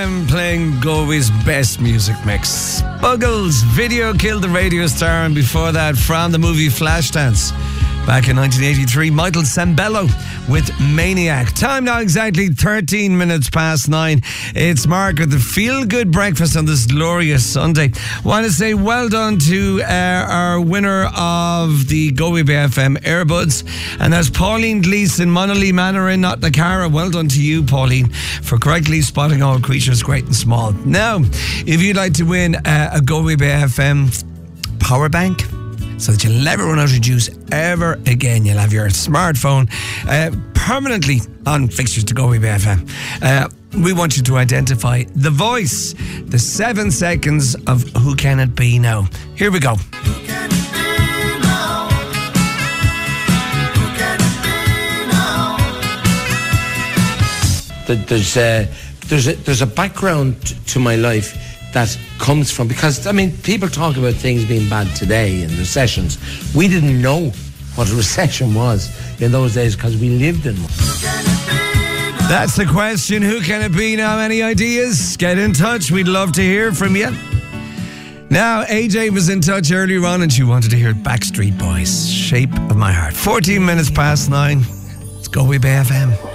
FM playing Galway's best music mix. Buggles, Video Killed the Radio Star, and before that, from the movie Flashdance, back in 1983, Michael Sembello with Maniac. Time now exactly 13 minutes past 9. It's Mark with the Feel Good Breakfast on this glorious Sunday. Want to say well done to our winner of the Galway Bay FM Airbuds, and that's Pauline Gleeson, Monolly Manor in Knocknacarra. Well done to you, Pauline, for correctly spotting all creatures great and small. Now, if you'd like to win a Galway Bay FM power bank, so that you'll never run out of juice ever again. You'll have your smartphone permanently on fixtures to Galway Bay FM. We want you to identify the voice, the 7 seconds of Who Can It Be Now. Here we go. Who can it be now? Who can it be now? There's a background to my life that comes from, because, I mean, people talk about things being bad today and recessions. We didn't know what a recession was in those days because we lived in one. That's the question. Who can it be now? Any ideas? Get in touch. We'd love to hear from you. Now, AJ was in touch earlier on and she wanted to hear Backstreet Boys, Shape of My Heart. 14 minutes past 9. Let's go with Bay FM.